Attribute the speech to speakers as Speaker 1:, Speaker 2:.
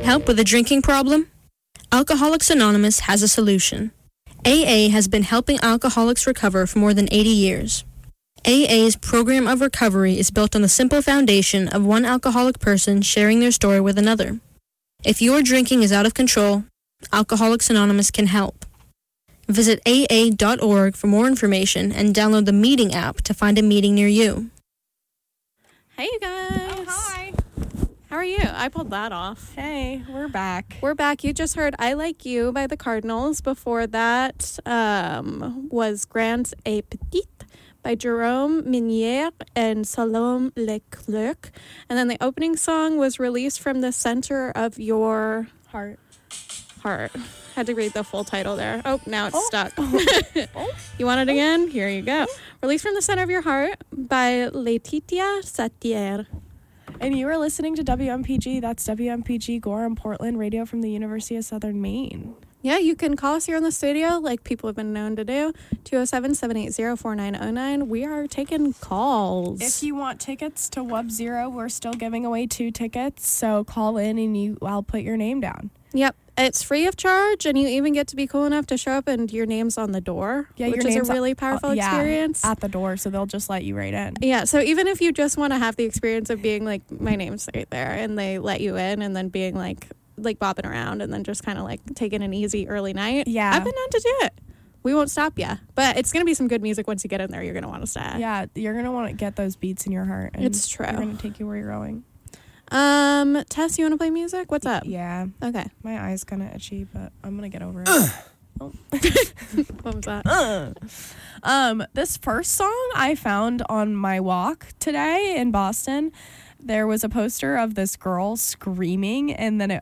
Speaker 1: Help with a drinking problem? Alcoholics Anonymous has a solution. AA has been helping alcoholics recover for more than 80 years. AA's program of recovery is built on the simple foundation of one alcoholic person sharing their story with another. If your drinking is out of control, Alcoholics Anonymous can help. Visit aa.org for more information and download the meeting app to find a meeting near you.
Speaker 2: Hey, you guys.
Speaker 3: Oh, hi.
Speaker 2: How are you? I pulled that off.
Speaker 3: Hey, we're back.
Speaker 2: We're back. You just heard I Like You by the Cardinals. Before that was Grand et Petit by Jerome Minière and Salome Leclerc. And then the opening song was Released from the Center of Your
Speaker 3: Heart.
Speaker 2: Had to read the full title there. Oh, now it's stuck.
Speaker 3: Oh.
Speaker 2: You want it again? Here you go. Released from the Center of Your Heart by Laetitia Satier.
Speaker 3: And you were listening to WMPG. That's WMPG Gorham Portland Radio from the University of Southern Maine.
Speaker 2: Yeah, you can call us here in the studio like people have been known to do. 207-780-4909. We are taking calls.
Speaker 3: If you want tickets to Wub Zero, we're still giving away 2 tickets. So call in and I'll put your name down.
Speaker 2: Yep. It's free of charge, and you even get to be cool enough to show up and your name's on the door,
Speaker 3: Yeah,
Speaker 2: which
Speaker 3: your
Speaker 2: is a
Speaker 3: name's
Speaker 2: really powerful experience.
Speaker 3: At the door, so they'll just let you right in.
Speaker 2: Yeah, so even if you just want to have the experience of being like, my name's right there, and they let you in, and then being like bopping around, and then just kind of like taking an easy early night.
Speaker 3: Yeah.
Speaker 2: I've been known to do it. We won't stop you, but it's going to be some good music once you get in there. You're going to want to stay.
Speaker 3: Yeah, you're going to want to get those beats in your heart. And
Speaker 2: It's true.
Speaker 3: They're going to take you where you're going.
Speaker 2: Tess, you want to play music? What's up?
Speaker 3: Yeah.
Speaker 2: Okay.
Speaker 3: My eye's kind of itchy, but I'm going to get over it.
Speaker 2: What was that?
Speaker 3: This first song I found on my walk today in Boston. There was a poster of this girl screaming, and then